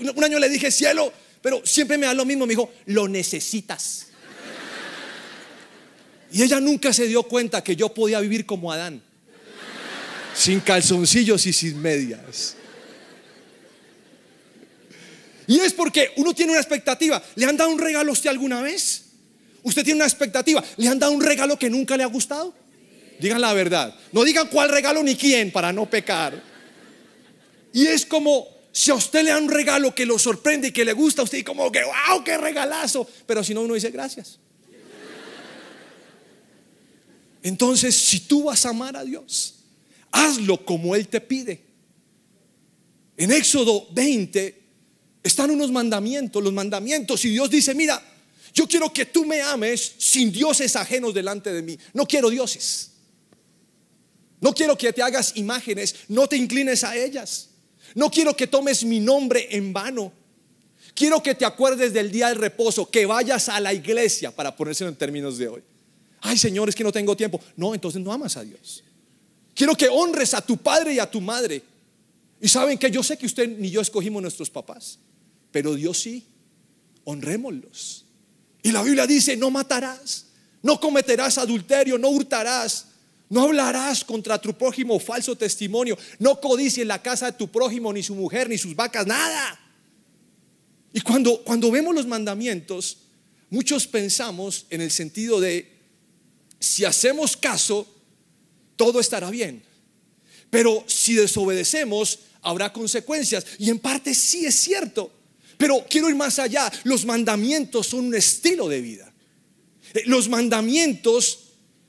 un año le dije, cielo, pero siempre me da lo mismo. Me dijo, lo necesitas. Y ella nunca se dio cuenta que yo podía vivir como Adán, sin calzoncillos y sin medias. Y es porque uno tiene una expectativa. ¿Le han dado un regalo a usted alguna vez? Usted tiene una expectativa. ¿Le han dado un regalo que nunca le ha gustado? Digan la verdad. No digan cuál regalo ni quién para no pecar. Y es como si a usted le dan un regalo que lo sorprende y que le gusta a usted, y como que wow, qué regalazo. Pero si no, uno dice gracias. Entonces, si tú vas a amar a Dios, hazlo como Él te pide. En Éxodo 20 están unos mandamientos, los mandamientos, y Dios dice, mira, yo quiero que tú me ames sin dioses ajenos delante de mí. No quiero dioses. No quiero que te hagas imágenes, no te inclines a ellas. No quiero que tomes mi nombre en vano. Quiero que te acuerdes del día del reposo, que vayas a la iglesia, para ponérselo en términos de hoy. Ay, Señor, es que no tengo tiempo. No, entonces no amas a Dios. Quiero que honres a tu padre y a tu madre. Y saben que yo sé que usted ni yo escogimos nuestros papás, pero Dios sí. Honrémoslos. Y la Biblia dice, no matarás, no cometerás adulterio, no hurtarás, no hablarás contra tu prójimo falso testimonio, no codicies la casa de tu prójimo, ni su mujer, ni sus vacas, nada. Y cuando vemos los mandamientos, muchos pensamos en el sentido de, si hacemos caso, todo estará bien. Pero si desobedecemos, habrá consecuencias. Y en parte sí es cierto. Pero quiero ir más allá. Los mandamientos son un estilo de vida. Los mandamientos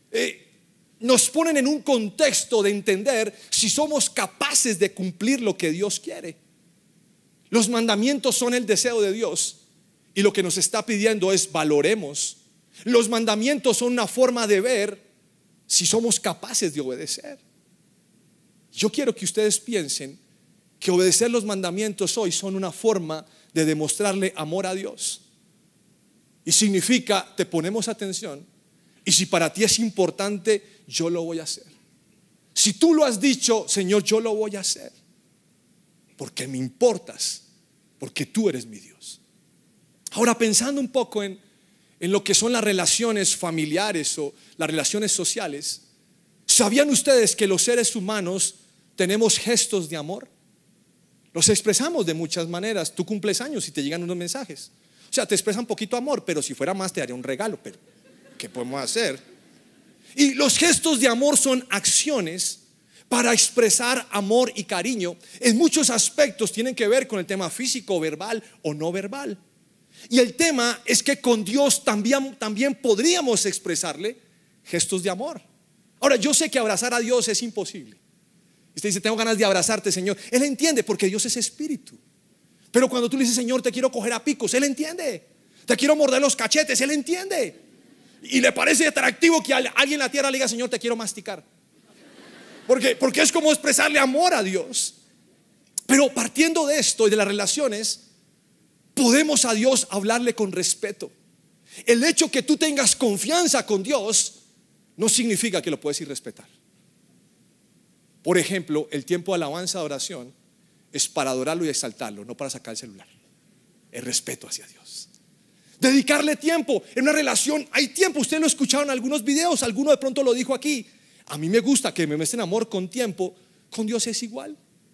nos ponen en un contexto de entender si somos capaces de cumplir lo que Dios quiere. Los mandamientos son el deseo de Dios, y lo que nos está pidiendo es valoremos. Los mandamientos son una forma de ver si somos capaces de obedecer. Yo quiero que ustedes piensen que obedecer los mandamientos hoy son una forma de demostrarle amor a Dios. Y significa, te ponemos atención, y si para ti es importante, yo lo voy a hacer. Si tú lo has dicho, Señor, yo lo voy a hacer, porque me importas, porque tú eres mi Dios. Ahora, pensando un poco en lo que son las relaciones familiares o las relaciones sociales, ¿sabían ustedes que los seres humanos tenemos gestos de amor? Los expresamos de muchas maneras. Tú cumples años y te llegan unos mensajes, o sea, te expresan poquito amor, pero si fuera más te daría un regalo. Pero ¿qué podemos hacer? Y los gestos de amor son acciones para expresar amor y cariño. En muchos aspectos tienen que ver con el tema físico, verbal o no verbal. Y el tema es que con Dios también podríamos expresarle gestos de amor. Ahora, yo sé que abrazar a Dios es imposible. Usted dice, tengo ganas de abrazarte, Señor. Él entiende, porque Dios es espíritu. Pero cuando tú le dices, Señor, te quiero coger a picos, Él entiende. Te quiero morder los cachetes, Él entiende. Y le parece atractivo que alguien en la tierra le diga, Señor, te quiero masticar. Porque es como expresarle amor a Dios. Pero partiendo de esto y de las relaciones, podemos a Dios hablarle con respeto. El hecho que tú tengas confianza con Dios no significa que lo puedes irrespetar. Por ejemplo, el tiempo de alabanza, de oración, es para adorarlo y exaltarlo, no para sacar el celular. Es respeto hacia Dios. Dedicarle tiempo en una relación. Hay tiempo, ustedes lo escucharon en algunos videos, alguno de pronto lo dijo aquí. A mí me gusta que me muestren amor con tiempo. Con Dios es igual.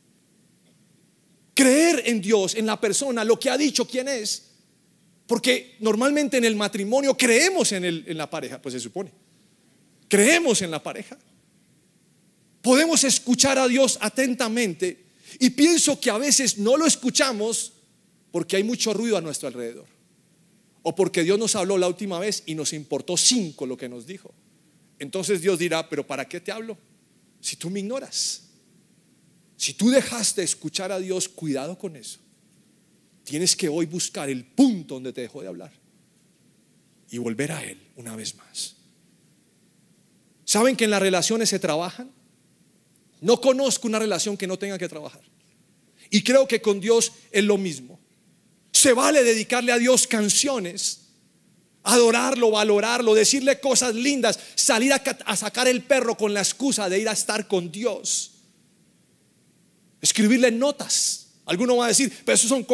Creer en Dios, en la persona, lo que ha dicho, quién es. Porque normalmente en el matrimonio creemos en la pareja, pues se supone. Creemos en la pareja. Podemos escuchar a Dios atentamente, y pienso que a veces no lo escuchamos porque hay mucho ruido a nuestro alrededor, o porque Dios nos habló la última vez y nos importó 5 lo que nos dijo. Entonces Dios dirá, pero ¿para qué te hablo si tú me ignoras? Si tú dejaste de escuchar a Dios, cuidado con eso. Tienes que hoy buscar el punto donde te dejó de hablar y volver a Él una vez más. ¿Saben que en las relaciones se trabajan? No conozco una relación que no tenga que trabajar. Y creo que con Dios es lo mismo. Se vale dedicarle a Dios canciones, adorarlo, valorarlo, decirle cosas lindas, salir a sacar el perro con la excusa de ir a estar con Dios, escribirle notas. Alguno va a decir, pero eso son